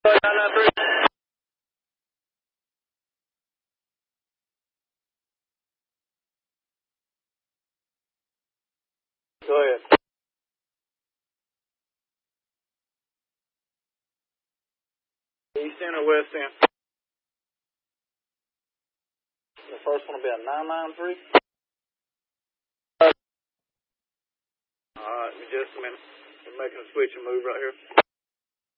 Go ahead. East end or west end? The first one will be a 993. Alright, just a minute. We're making a switch and move right here.